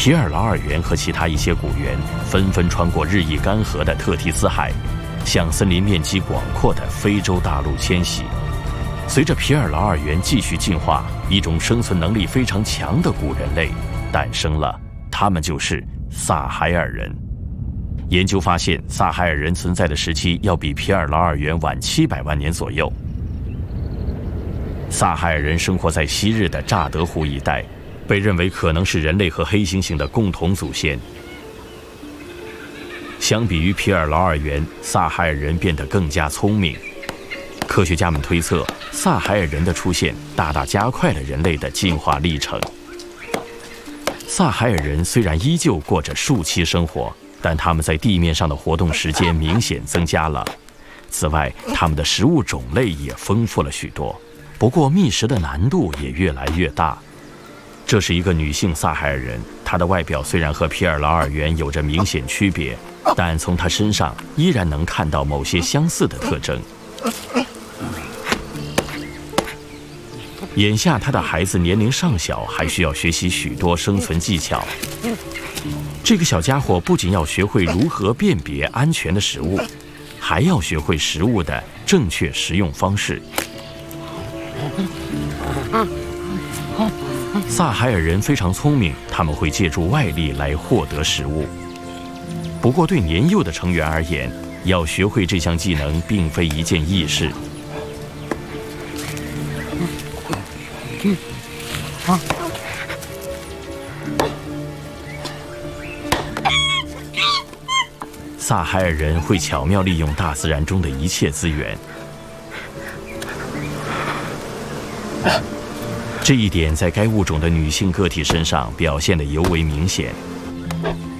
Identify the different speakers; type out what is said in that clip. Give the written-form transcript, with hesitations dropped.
Speaker 1: 皮尔劳尔猿和其他一些古猿纷纷穿过日益干涸的特提斯海，向森林面积广阔的非洲大陆迁徙。随着皮尔劳尔猿继续进化，一种生存能力非常强的古人类诞生了，他们就是萨海尔人。研究发现，萨海尔人存在的时期要比皮尔劳尔猿晚700万年左右。萨海尔人生活在昔日的乍得湖一带，被认为可能是人类和黑猩猩的共同祖先。相比于皮尔劳尔猿，萨海尔人变得更加聪明。科学家们推测，萨海尔人的出现大大加快了人类的进化历程。萨海尔人虽然依旧过着树栖生活，但他们在地面上的活动时间明显增加了。此外，他们的食物种类也丰富了许多，不过觅食的难度也越来越大。这是一个女性萨海尔人，她的外表虽然和皮尔劳尔猿有着明显区别，但从她身上依然能看到某些相似的特征。眼下她的孩子年龄尚小，还需要学习许多生存技巧。这个小家伙不仅要学会如何辨别安全的食物，还要学会食物的正确食用方式。萨海尔人非常聪明，他们会借助外力来获得食物。不过对年幼的成员而言，要学会这项技能并非一件易事。萨海尔人会巧妙利用大自然中的一切资源，这一点在该物种的女性个体身上表现得尤为明显。